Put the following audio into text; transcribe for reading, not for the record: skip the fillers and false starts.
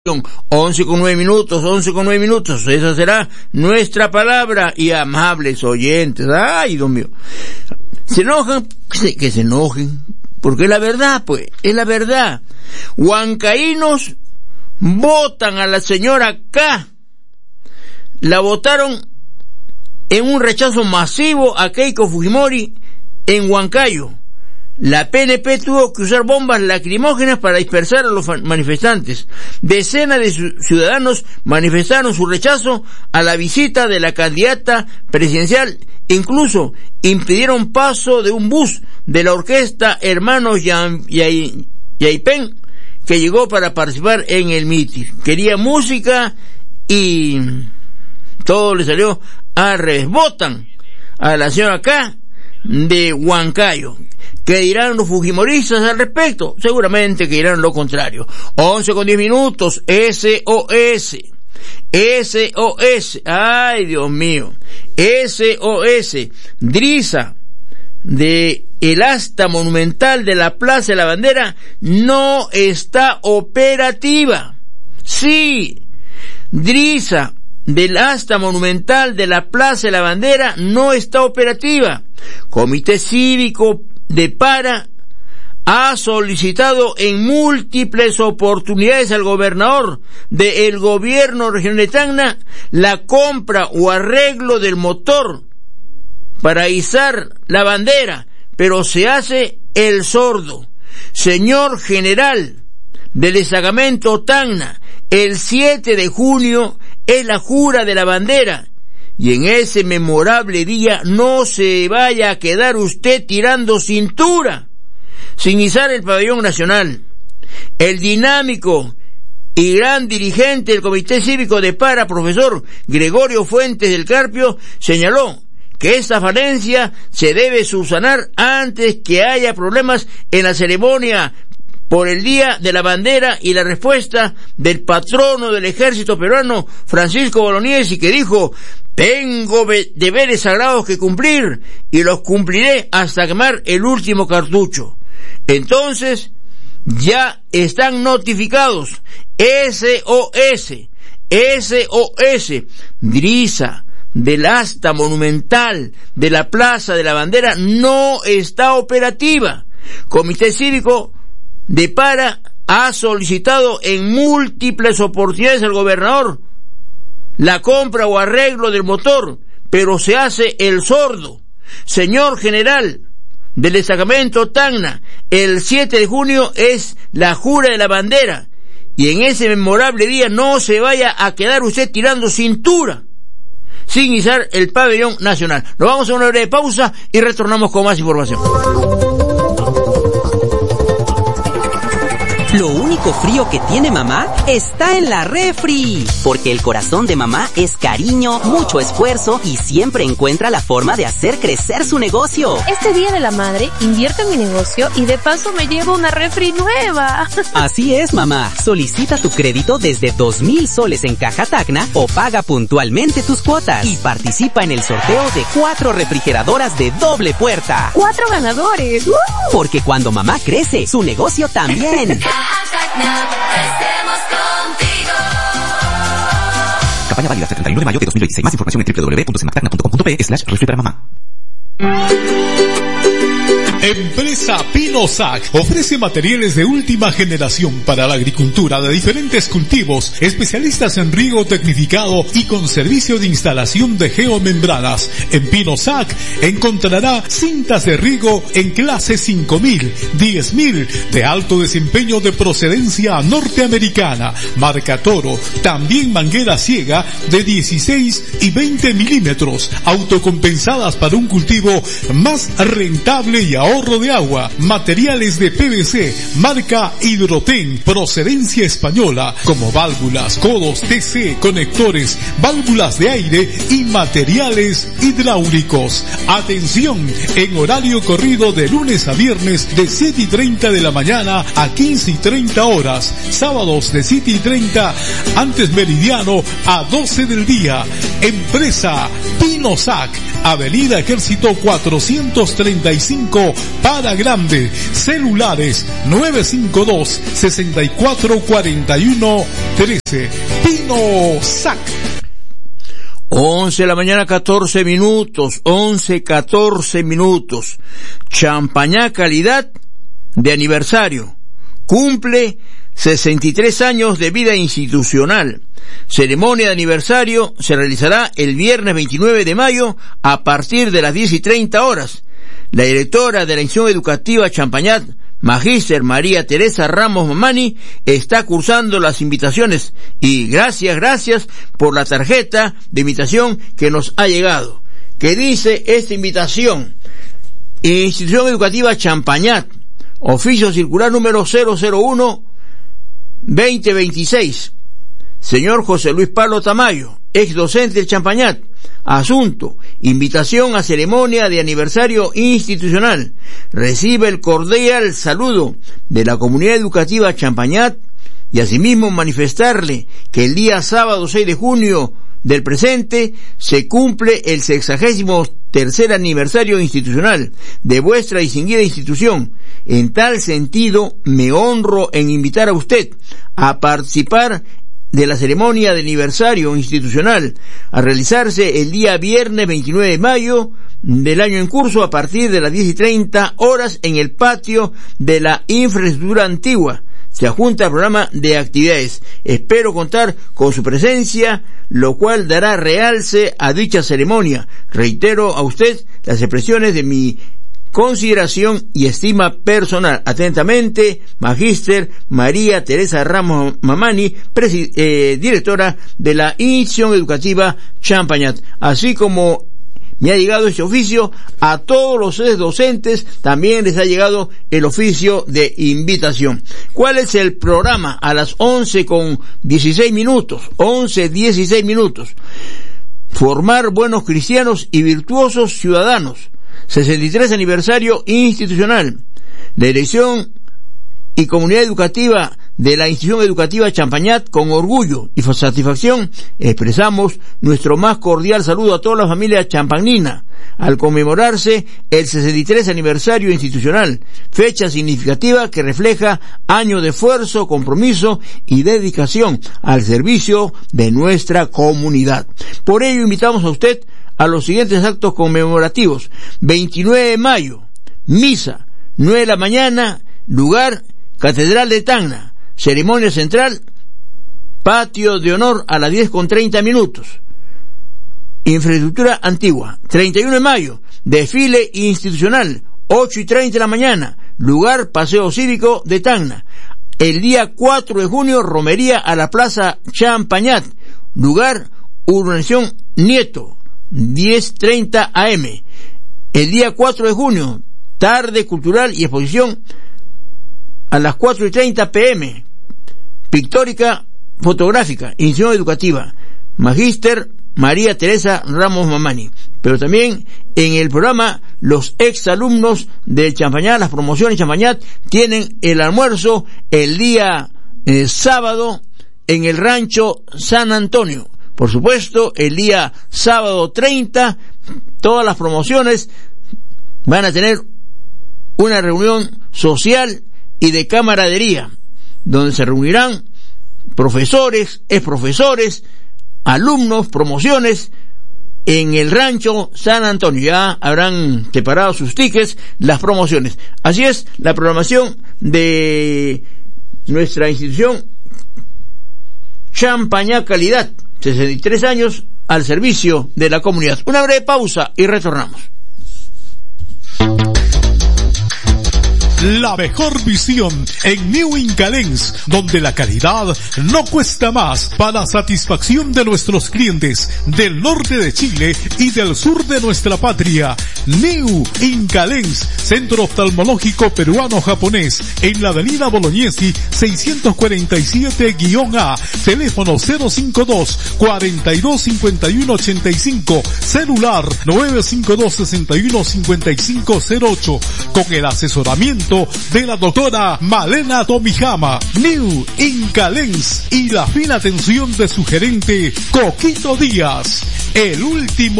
11:09, esa será nuestra palabra. Y amables oyentes, ay Dios mío, se enojan, que se enojen, porque es la verdad, pues, es la verdad. Huancaínos votan a la señora K, la votaron en un rechazo masivo a Keiko Fujimori en Huancayo. La PNP tuvo que usar bombas lacrimógenas para dispersar a los manifestantes. Decenas de ciudadanos manifestaron su rechazo a la visita de la candidata presidencial. Incluso impidieron paso de un bus de la orquesta Hermanos Yaipen que llegó para participar en el mitin. Quería música y todo le salió al revés. Votan a la señora K de Huancayo. ¿Qué dirán los fujimoristas al respecto? Seguramente que dirán lo contrario. 11:10, SOS, ay Dios mío, SOS, Drisa de el asta monumental de la Plaza de la Bandera no está operativa. Sí, Drisa del asta monumental de la Plaza de la Bandera no está operativa. Comité Cívico de Para ha solicitado en múltiples oportunidades al gobernador del gobierno regional de Tacna la compra o arreglo del motor para izar la bandera, pero se hace el sordo. Señor general del destacamento Tacna, el 7 de junio es la jura de la bandera, y en ese memorable día no se vaya a quedar usted tirando cintura sin izar el pabellón nacional. El dinámico y gran dirigente del Comité Cívico de Para, profesor Gregorio Fuentes del Carpio, señaló que esta falencia se debe subsanar antes que haya problemas en la ceremonia por el Día de la Bandera, y la respuesta del patrono del ejército peruano, Francisco Bolognesi, que dijo: tengo deberes sagrados que cumplir y los cumpliré hasta quemar el último cartucho. Entonces, ya están notificados. SOS, Drisa del asta monumental de la Plaza de la Bandera no está operativa. Comité Cívico de Para ha solicitado en múltiples oportunidades al gobernador la compra o arreglo del motor, pero se hace el sordo. Señor general del destacamento Tacna, el 7 de junio es la jura de la bandera, y en ese memorable día no se vaya a quedar usted tirando cintura sin izar el pabellón nacional. Nos vamos a una breve pausa y retornamos con más información. Lo único frío que tiene mamá está en la refri, porque el corazón de mamá es cariño, mucho esfuerzo y siempre encuentra la forma de hacer crecer su negocio. Este Día de la Madre, invierto en mi negocio y de paso me llevo una refri nueva. Así es, mamá. Solicita tu crédito desde 2,000 soles en Caja Tacna o paga puntualmente tus cuotas y participa en el sorteo de 4 refrigeradoras de doble puerta. 4 ganadores. Porque cuando mamá crece, su negocio también. Campaña válida hasta el 31 de mayo de 2026. Más información en www.semactacna.com.pe/refri-para-mamá. Empresa Pinosac ofrece materiales de última generación para la agricultura de diferentes cultivos, especialistas en riego tecnificado y con servicio de instalación de geomembranas. En Pinosac encontrará cintas de riego en clase 5.000, 10.000 de alto desempeño de procedencia norteamericana, marca Toro, también manguera ciega de 16 y 20 milímetros, autocompensadas para un cultivo más rentable y ahorro de agua, materiales de PVC, marca Hidroten, procedencia española, como válvulas, codos TC, conectores, válvulas de aire y materiales hidráulicos. Atención, en horario corrido de lunes a viernes de 7:30 de la mañana a 15:30 horas, sábados de 7:30 antes meridiano a 12 del día. Empresa Pinosac, Avenida Ejército 435 para grande. Celulares 952-644113. Pinosac. 11 de la mañana, 14 minutos. 11:14 minutos. Champañá calidad de aniversario. Cumple 63 años de vida institucional. Ceremonia de aniversario se realizará el viernes 29 de mayo a partir de las 10:30 horas. La directora de la institución educativa Champañat, Magíster María Teresa Ramos Mamani, está cursando las invitaciones y gracias por la tarjeta de invitación que nos ha llegado. ¿Qué dice esta invitación? Institución educativa Champañat, oficio circular número 001-2026. Señor José Luis Pablo Tamayo, ex docente del Champañat. Asunto: invitación a ceremonia de aniversario institucional. Recibe el cordial saludo de la comunidad educativa Champañat y asimismo manifestarle que el día sábado 6 de junio del presente se cumple el 63º aniversario institucional de vuestra distinguida institución. En tal sentido, me honro en invitar a usted a participar de la ceremonia de aniversario institucional a realizarse el día viernes 29 de mayo del año en curso a partir de las 10:30 horas en el patio de la infraestructura antigua. Se adjunta al programa de actividades. Espero contar con su presencia, lo cual dará realce a dicha ceremonia. Reitero a usted las expresiones de mi consideración y estima personal. Atentamente, Magíster María Teresa Ramos Mamani, directora de la institución educativa Champañat. Así como me ha llegado este oficio, a todos los docentes también les ha llegado el oficio de invitación. ¿Cuál es el programa? A las 11:16 minutos, 11:16 minutos. Formar buenos cristianos y virtuosos ciudadanos. 63 aniversario institucional. La dirección y comunidad educativa de la institución educativa Champañat, con orgullo y satisfacción, expresamos nuestro más cordial saludo a toda la familia champagnina al conmemorarse el 63 aniversario institucional, fecha significativa que refleja años de esfuerzo, compromiso y dedicación al servicio de nuestra comunidad. Por ello invitamos a usted a los siguientes actos conmemorativos. 29 de mayo, misa, 9 de la mañana, lugar, Catedral de Tacna. Ceremonia central, patio de honor a las 10:30 minutos. Infraestructura antigua. 31 de mayo, desfile institucional, 8:30 de la mañana, lugar, Paseo Cívico de Tacna. El día 4 de junio, romería a la Plaza Champañat, lugar, Urbanización Nieto, 10:30 AM. El día 4 de junio, tarde cultural y exposición a las 4:30 PM. Pictórica fotográfica, institución educativa, Magíster María Teresa Ramos Mamani. Pero también en el programa los exalumnos del Champañat, las promociones Champañat, tienen el almuerzo el día sábado en el rancho San Antonio. Por supuesto, el día sábado 30, todas las promociones van a tener una reunión social y de camaradería, donde se reunirán profesores, exprofesores, alumnos, promociones, en el rancho San Antonio. Ya habrán separado sus tickets, las promociones. Así es la programación de nuestra institución Champañá Calidad, 63 años al servicio de la comunidad. Una breve pausa y retornamos. La mejor visión en New Incalens, donde la calidad no cuesta más, para satisfacción de nuestros clientes del norte de Chile y del sur de nuestra patria. New Incalens, centro oftalmológico peruano-japonés, en la avenida Bolognesi 647-A, teléfono 052-425185, celular 952-615508, con el asesoramiento de la doctora Malena Tomijama. New Incalens y la fina atención de su gerente Coquito Díaz. El último